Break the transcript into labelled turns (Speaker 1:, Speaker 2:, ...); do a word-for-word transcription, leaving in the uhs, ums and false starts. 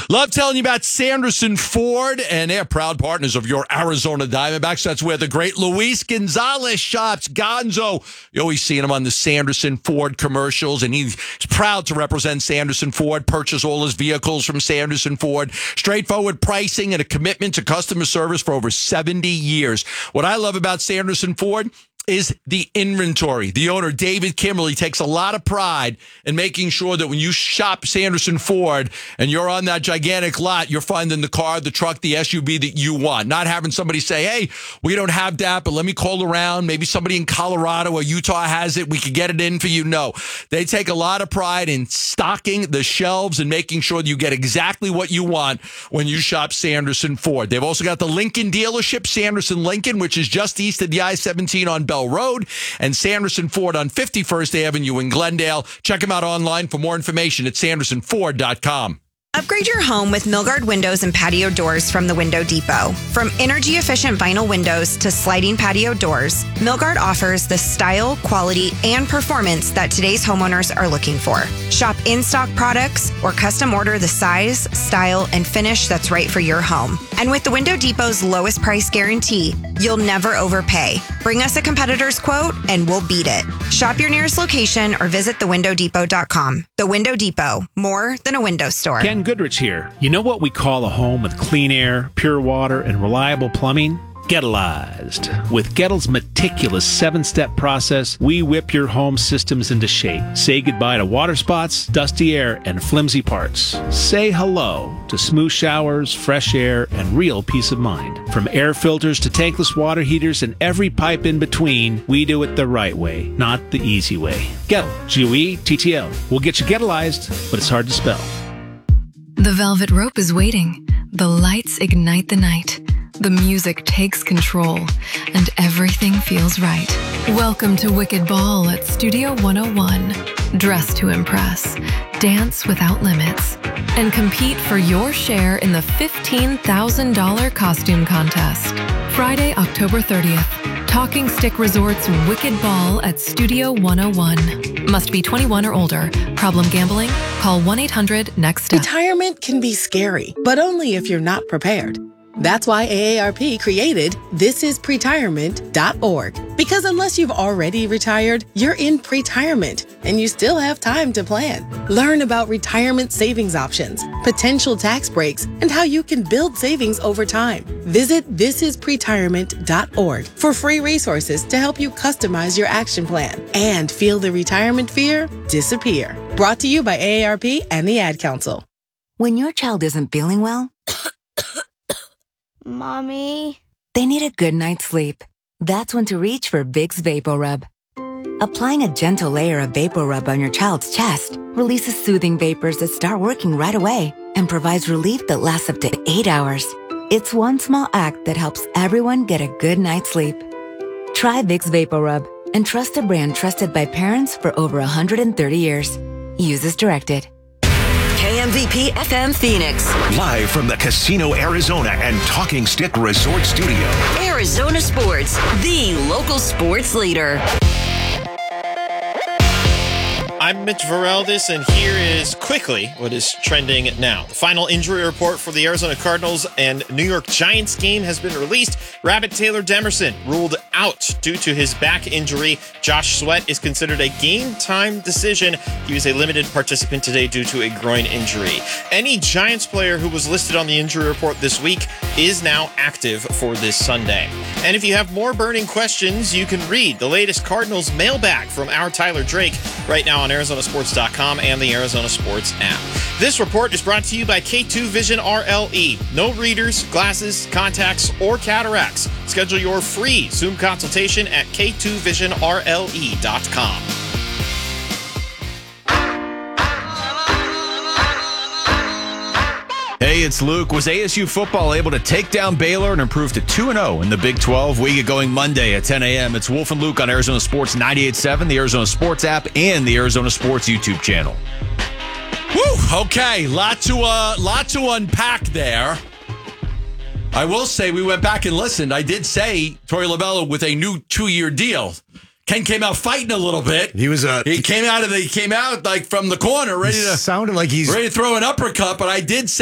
Speaker 1: Love telling you about Sanderson Ford, and they're proud partners of your Arizona Diamondbacks. That's where the great Luis Gonzalez shops. Gonzo, you always see him on the Sanderson Ford commercials, and he's proud to represent Sanderson Ford, purchase all his vehicles from Sanderson Ford. Straightforward pricing and a commitment to customer service for over seventy years. What I love about Sanderson Ford is the inventory. The owner, David Kimberly, takes a lot of pride in making sure that when you shop Sanderson Ford and you're on that gigantic lot, you're finding the car, the truck, the S U V that you want. Not having somebody say, hey, we don't have that, but let me call around. Maybe somebody in Colorado or Utah has it. We could get it in for you. No, they take a lot of pride in stocking the shelves and making sure that you get exactly what you want when you shop Sanderson Ford. They've also got the Lincoln dealership, Sanderson Lincoln, which is just east of the I seventeen on Bell Road, and Sanderson Ford on fifty-first Avenue in Glendale. Check them out online for more information at sanderson ford dot com.
Speaker 2: Upgrade your home with Milgard windows and patio doors from the Window Depot. From energy-efficient vinyl windows to sliding patio doors, Milgard offers the style, quality, and performance that today's homeowners are looking for. Shop in-stock products or custom order the size, style, and finish that's right for your home. And with the Window Depot's lowest price guarantee, you'll never overpay. Bring us a competitor's quote and we'll beat it. Shop your nearest location or visit the window depot dot com. The Window Depot, more than a window store.
Speaker 3: Ken Goodrich here. You know what we call a home with clean air, pure water, and reliable plumbing? Gettleized. With Gettle's meticulous seven-step process, we whip your home systems into shape. Say goodbye to water spots, dusty air, and flimsy parts. Say hello to smooth showers, fresh air, and real peace of mind. From air filters to tankless water heaters and every pipe in between, we do it the right way, not the easy way. Gettle, G O E T T L. We'll get you Gettleized, but it's hard to spell.
Speaker 4: The velvet rope is waiting. The lights ignite the night. The music takes control, and everything feels right. Welcome to Wicked Ball at Studio one oh one. Dress to impress, dance without limits, and compete for your share in the fifteen thousand dollars costume contest. Friday, October thirtieth. Talking Stick Resort's Wicked Ball at Studio one oh one. Must be twenty-one or older. Problem gambling? Call one eight hundred next step.
Speaker 5: Retirement can be scary, but only if you're not prepared. That's why A A R P created this is pretirement dot org. Because unless you've already retired, you're in pretirement, and you still have time to plan. Learn about retirement savings options, potential tax breaks, and how you can build savings over time. Visit this is pretirement dot org for free resources to help you customize your action plan and feel the retirement fear disappear. Brought to you by A A R P and the Ad Council.
Speaker 6: When your child isn't feeling well,
Speaker 7: Mommy?
Speaker 6: they need a good night's sleep. That's when to reach for Vicks VapoRub. Applying a gentle layer of VapoRub on your child's chest releases soothing vapors that start working right away and provides relief that lasts up to eight hours. It's one small act that helps everyone get a good night's sleep. Try Vicks VapoRub and trust a brand trusted by parents for over one hundred thirty years. Use as directed.
Speaker 8: K M V P F M Phoenix.
Speaker 9: Live from the Casino Arizona and Talking Stick Resort Studio.
Speaker 8: Arizona Sports, the local sports leader.
Speaker 10: I'm Mitch Vareldis, and here is quickly what is trending now. The final injury report for the Arizona Cardinals and New York Giants game has been released. Rabbit Taylor Demerson ruled out due to his back injury. Josh Sweat is considered a game-time decision. He was a limited participant today due to a groin injury. Any Giants player who was listed on the injury report this week is now active for this Sunday. And if you have more burning questions, you can read the latest Cardinals mailbag from our Tyler Drake right now on Arizona Sports dot com and the Arizona Sports app. This report is brought to you by K two Vision R L E. No readers, glasses, contacts, or cataracts. Schedule your free Zoom consultation at K two vision R L E dot com.
Speaker 11: Hey, it's Luke. Was A S U football able to take down Baylor and improve to two and oh in the Big twelve? We get going Monday at ten a.m. It's Wolf and Luke on Arizona Sports ninety-eight point seven, the Arizona Sports app, and the Arizona Sports YouTube channel.
Speaker 1: Woo! Okay, lot to uh, lot to unpack there. I will say we went back and listened. I did say Torey Lovullo with a new two-year deal. Ken came out fighting a little bit.
Speaker 12: He was uh,
Speaker 1: he came out of the he came out like from the corner, ready to
Speaker 12: sounded like he's
Speaker 1: ready to throw an uppercut. But I did say.